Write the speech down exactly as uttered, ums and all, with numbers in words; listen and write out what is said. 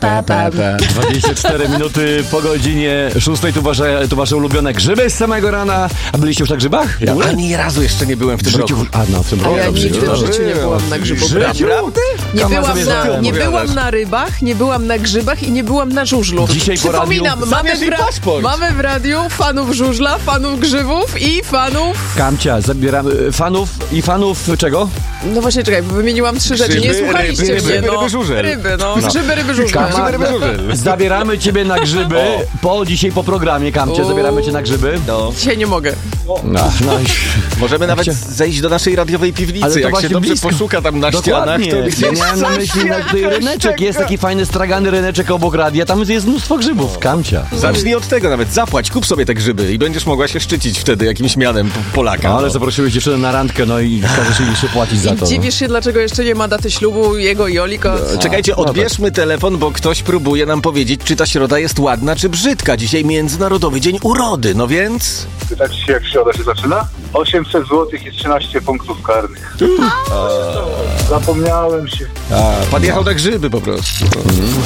pa, pa. dwadzieścia cztery minuty po godzinie szóstej. Tu wasze, tu wasze ulubione grzyby z samego rana. A byliście już na grzybach? Ja ani razu jeszcze nie byłem w tym W życiu, roku. a no, w tym A roku. ja dobrze, nigdy w dobrze. życiu nie byłam na grzybobraniu. Naprawdę? Nie, Kama byłam sobie na, zadałem, nie opowiadasz. byłam na rybach, nie byłam na grzybach i nie byłam na żużlu. Dzisiaj po Przypominam, radiu- mamy Zabierz w, jej ra- paszport. mamy w radiu fanów żużla, fanów grzybów i fanów... Kamcia, zabieramy fanów i fanów czego? No właśnie, czekaj, bo wymieniłam trzy rzeczy, nie Grzyby, słuchaliście ryby, mnie. ryby, no. ryby, żużel. Ryby, no. No. Grzyby, ryby, żużel. Kama, ryby, żużel. zabieramy ciebie na grzyby po dzisiaj po programie, Kamcie, U. zabieramy cię na grzyby. No. Dzisiaj nie mogę. No, no i- Możemy nawet Chcia- zejść do naszej radiowej piwnicy. Ale to Jak się właśnie dobrze blisko. poszuka tam na ścianach, Dokładnie. to Ja gdzieś miałem na coś myśli na tutaj jakaś ryneczek. Jest taka- taki fajny stragany ryneczek obok radia. Tam jest mnóstwo grzybów. Kamcia. Zacznij od tego nawet, zapłać, kup sobie te grzyby i będziesz mogła się szczycić wtedy jakimś mianem P- Polaka. No, ale no. zaprosiłeś dziewczynę na randkę, no i każesz jej jeszcze płacić za I to. dziwisz się, dlaczego jeszcze nie ma daty ślubu jego i Olika? Czekajcie, odbierzmy telefon, bo ktoś próbuje nam powiedzieć, czy ta środa jest ładna, czy brzydka. Dzisiaj Międzynarodowy Dzień Urody, no więc... Pytać się, jak środa się zaczyna? osiemset złotych i trzynaście punktów karnych. Zapomniałem się. A, pan jechał na grzyby po prostu.